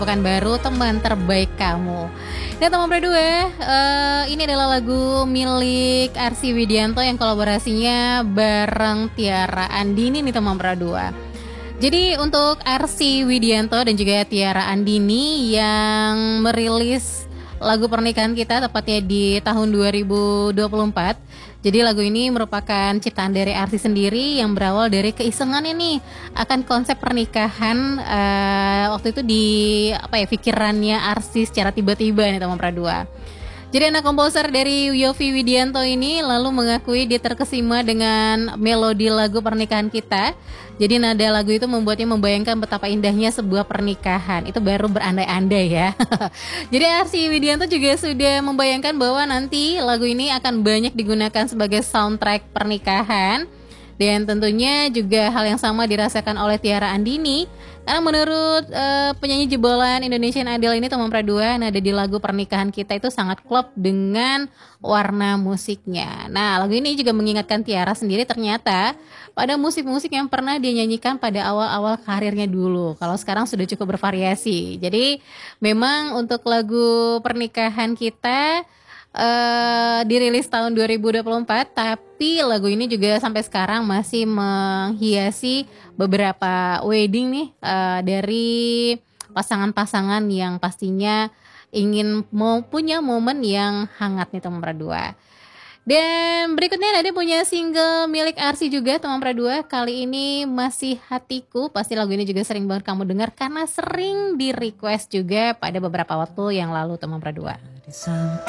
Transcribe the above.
Pekanbaru, teman terbaik kamu. Nah teman berdua, ini adalah lagu milik Arsy Widianto yang kolaborasinya bareng Tiara Andini nih teman berdua. Jadi untuk Arsy Widianto dan juga Tiara Andini yang merilis lagu pernikahan kita tepatnya di tahun 2024. Jadi lagu ini merupakan ciptaan dari Arsy sendiri yang berawal dari keisengannya nih akan konsep pernikahan waktu itu di pikirannya Arsy secara tiba-tiba nih teman Pradua. Jadi anak komposer dari Yovie Widianto ini lalu mengakui dia terkesima dengan melodi lagu pernikahan kita. Jadi nada lagu itu membuatnya membayangkan betapa indahnya sebuah pernikahan. Itu baru berandai-andai ya. Jadi Arsy Widianto juga sudah membayangkan bahwa nanti lagu ini akan banyak digunakan sebagai soundtrack pernikahan. Dan tentunya juga hal yang sama dirasakan oleh Tiara Andini. Karena menurut penyanyi jebolan Indonesian Idol ini teman Pradua, nada di lagu pernikahan kita itu sangat klop dengan warna musiknya. Nah lagu ini juga mengingatkan Tiara sendiri ternyata pada musik-musik yang pernah dia nyanyikan pada awal-awal karirnya dulu. Kalau sekarang sudah cukup bervariasi. Jadi memang untuk lagu pernikahan kita dirilis tahun 2024, tapi lagu ini juga sampai sekarang masih menghiasi beberapa wedding nih dari pasangan-pasangan yang pastinya ingin mau punya momen yang hangat nih teman Pradua. Dan berikutnya Nada punya single milik Arsy juga teman Pradua. Kali ini Masih Hatiku. Pasti lagu ini juga sering banget kamu dengar karena sering di request juga pada beberapa waktu yang lalu teman Pradua.